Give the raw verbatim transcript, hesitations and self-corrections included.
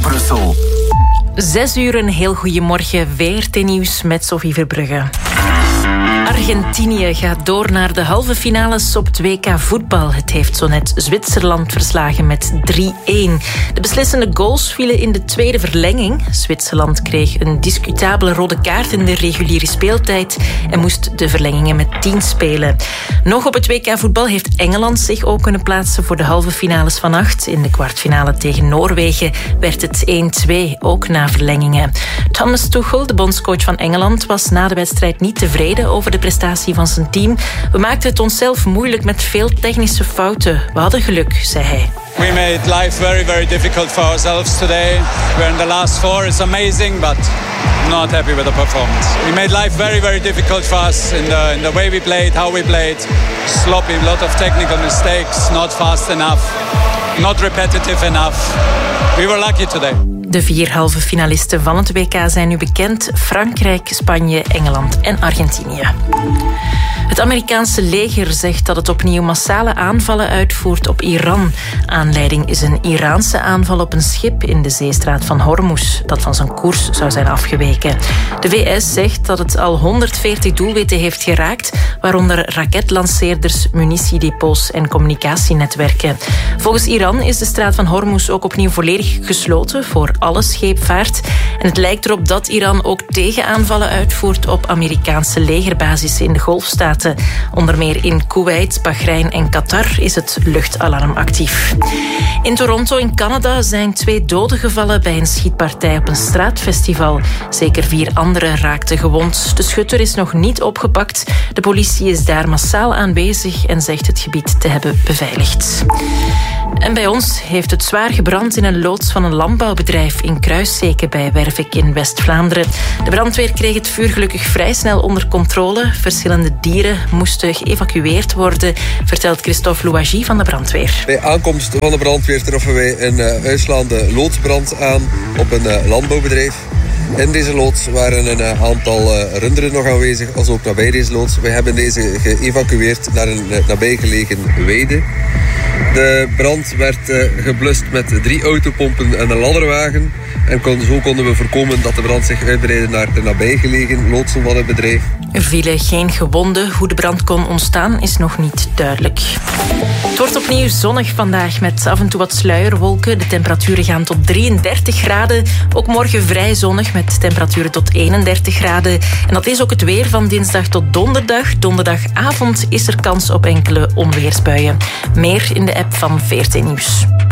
Brussel. Zes uur, een heel goeiemorgen. V R T-nieuws met Sophie Verbrugge. Argentinië gaat door naar de halve finales op het W K voetbal. Het heeft zo net Zwitserland verslagen met drie-een. De beslissende goals vielen in de tweede verlenging. Zwitserland kreeg een discutabele rode kaart in de reguliere speeltijd en moest de verlengingen met tien spelen. Nog op het W K voetbal heeft Engeland zich ook kunnen plaatsen voor de halve finales van acht. In de kwartfinale tegen Noorwegen werd het één-twee, ook na verlengingen. Thomas Tuchel, de bondscoach van Engeland, was na de wedstrijd niet tevreden over de prestatie van zijn team. We maakten het onszelf moeilijk met veel technische fouten. We hadden geluk, zei hij. We made life very, very difficult for ourselves today. We're in the last four. It's amazing, but not happy with the performance. We made life very, very difficult for us in the in the way we played, how we played. Sloppy, a lot of technical mistakes, not fast enough, not repetitive enough. We were lucky today. De vier halve finalisten van het W K zijn nu bekend: Frankrijk, Spanje, Engeland en Argentinië. Het Amerikaanse leger zegt dat het opnieuw massale aanvallen uitvoert op Iran. Aanleiding is een Iraanse aanval op een schip in de zeestraat van Hormuz, dat van zijn koers zou zijn afgeweken. De V S zegt dat het al honderdveertig doelwitten heeft geraakt, waaronder raketlanceerders, munitiedepots en communicatienetwerken. Volgens Iran is de straat van Hormuz ook opnieuw volledig gesloten voor alle scheepvaart. En het lijkt erop dat Iran ook tegenaanvallen uitvoert op Amerikaanse legerbasissen in de Golfstaten. Onder meer in Kuwait, Bahrein en Qatar is het luchtalarm actief. In Toronto in Canada zijn twee doden gevallen bij een schietpartij op een straatfestival. Zeker vier anderen raakten gewond. De schutter is nog niet opgepakt. De politie is daar massaal aanwezig en zegt het gebied te hebben beveiligd. En bij ons heeft het zwaar gebrand in een loods van een landbouwbedrijf in Kruisseke bij Wervik in West-Vlaanderen. De brandweer kreeg het vuur gelukkig vrij snel onder controle. Verschillende dieren moesten geëvacueerd worden, vertelt Christophe Louagie van de brandweer. Bij aankomst van de brandweer troffen wij een uh, uitslaande loodsbrand aan op een uh, landbouwbedrijf. In deze loods waren een uh, aantal uh, runderen nog aanwezig, als ook nabij deze loods. Wij hebben deze geëvacueerd naar een uh, nabijgelegen weide. De brand werd uh, geblust met drie autopompen en een ladderwagen. En kon, zo konden we voorkomen dat de brand zich uitbreidde naar de nabijgelegen loodsen van het bedrijf. Er vielen geen gewonden. Hoe de brand kon ontstaan is nog niet duidelijk. Het wordt opnieuw zonnig vandaag met af en toe wat sluierwolken. De temperaturen gaan tot drieëndertig graden. Ook morgen vrij zonnig met temperaturen tot eenendertig graden. En dat is ook het weer van dinsdag tot donderdag. Donderdagavond is er kans op enkele onweersbuien. Meer in de app van V R T Nieuws.